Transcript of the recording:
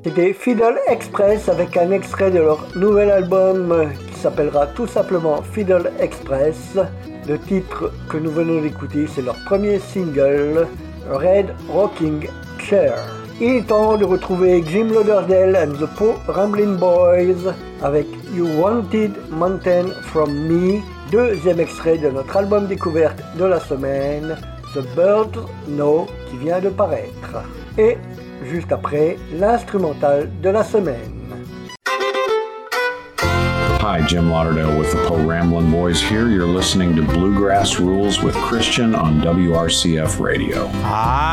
C'était Fiddle Express avec un extrait de leur nouvel album qui s'appellera tout simplement Fiddle Express. Le titre que nous venons d'écouter, c'est leur premier single, Red Rocking Chair. Il est temps de retrouver Jim Lauderdale and the Po Ramblin' Boys avec You Wanted Mountain From Me, deuxième extrait de notre album découverte de la semaine, The Birds Know, qui vient de paraître. Et juste après, l'instrumental de la semaine. Hi, Jim Lauderdale with the Po Ramblin' Boys here. You're listening to Bluegrass Rules with Christian on WRCF Radio.